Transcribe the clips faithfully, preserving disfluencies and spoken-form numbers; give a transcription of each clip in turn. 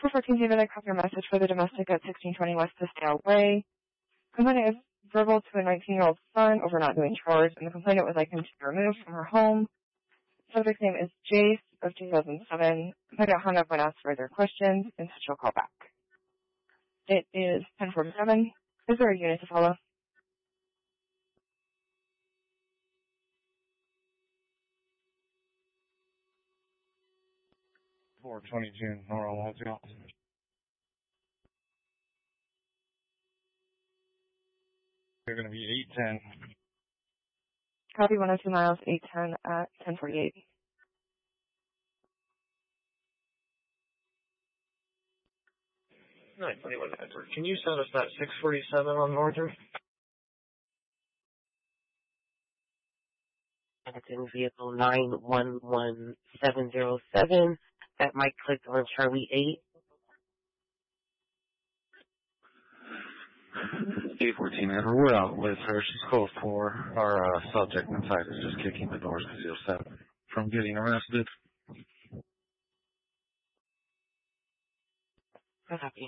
four fourteen David, I copy your message for the domestic at sixteen twenty West Tisdale Way. Complainant is verbal to a nineteen-year-old son over not doing chores, and the complainant would like him to be removed from her home. Subject name is Jace of two thousand seven. Complainant hung up when asked further questions, and so she'll call back. It is ten forty-seven. Is there a unit to follow? four twenty-two, Norwell, let's go. They're going to be eight ten. Copy one oh two miles, eight ten at ten forty-eight. nine twenty-one Edward. Can you set us that six forty-seven on Northern? That's in vehicle nine one one seven zero seven. That might click on Charlie eight. eight fourteen Edward, we're out with her. She's close for our uh, subject inside is just kicking the doors because he'll set from getting arrested. Copy.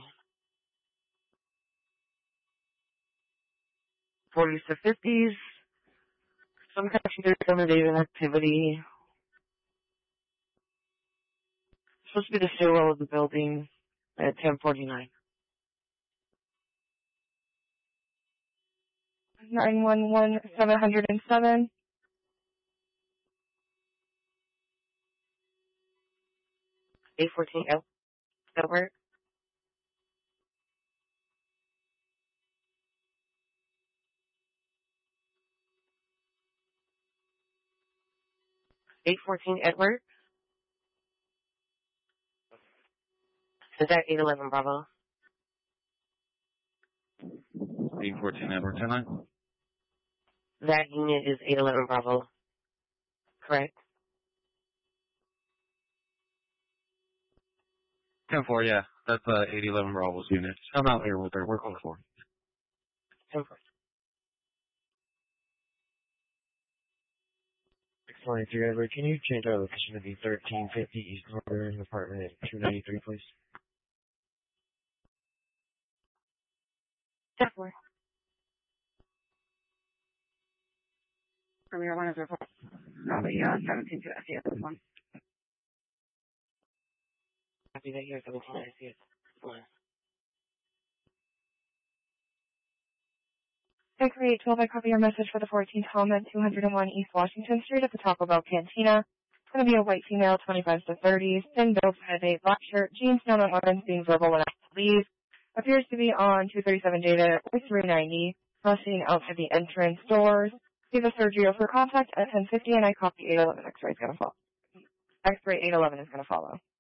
forties to fifties. Some kind of intimidating activity. Supposed to be the stairwell of the building at ten forty-nine. nine one one seven oh seven. eight fourteen L. That work? eight fourteen Edward. Is that eight eleven Bravo? eight fourteen Edward, ten nine. That unit is eight eleven Bravo. Correct? ten four, yeah. That's uh, eight eleven Bravo's unit. I'm out here with her. We're close for. ten four. six twenty-three Edward, can you change our location to be thirteen fifty East Northern, apartment at two ninety-three, please? ten four. Premier one is report. Probably uh, seventeen to S E S one. Copy that here, seventeen S E S one. Bakery eight twelve, I copy your message for the fourteenth home at two oh one East Washington Street at the Taco Bell Cantina. It's going to be a white female, twenty-five to thirty, thin build, has a black shirt, jeans down on arms, being verbal when asked to leave. Appears to be on two thirty-seven data or three ninety, crossing out to the entrance doors. See the Sergio for contact at ten fifty, and I copy eight eleven. X-ray is going to follow. X-ray eight eleven is going to follow.